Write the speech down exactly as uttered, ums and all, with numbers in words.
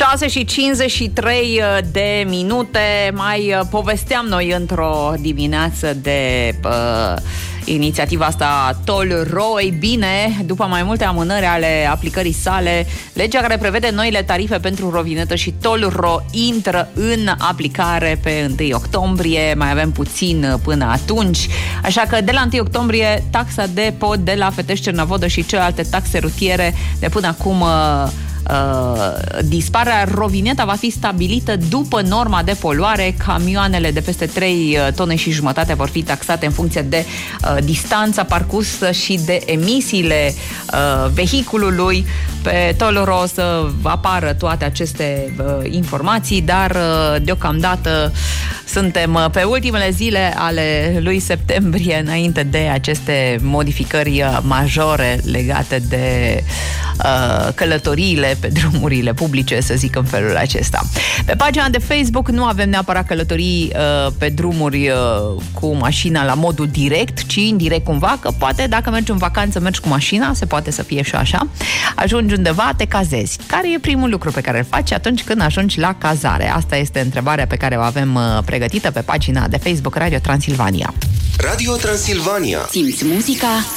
șase și cincizeci și trei de minute. Mai povesteam noi într-o dimineață de uh, inițiativa asta Toll-Ro. Ei bine, după mai multe amânări ale aplicării sale, legea care prevede noile tarife pentru rovinetă și Toll-Ro intră în aplicare pe întâi octombrie. Mai avem puțin până atunci, așa că de la întâi octombrie taxa de pod de la Fetești-Cernavodă și celelalte taxe rutiere de până acum uh, Uh, disparea. Rovineta va fi stabilită după norma de poluare. Camioanele de peste trei tone și jumătate vor fi taxate în funcție de uh, distanța parcursă și de emisiile uh, vehiculului. Pe Toll-Ro o să apară toate aceste uh, informații, dar uh, deocamdată suntem pe ultimele zile ale lui septembrie, înainte de aceste modificări majore legate de uh, călătoriile pe drumurile publice, să zic în felul acesta. Pe pagina de Facebook nu avem neapărat călătorii uh, pe drumuri uh, cu mașina la modul direct, ci indirect cumva, că poate dacă mergi în vacanță, mergi cu mașina, se poate să fie și așa, ajungi undeva, te cazezi. Care e primul lucru pe care îl faci atunci când ajungi la cazare? Asta este întrebarea pe care o avem uh, pregătită pe pagina de Facebook Radio Transilvania. Radio Transilvania. Simți muzica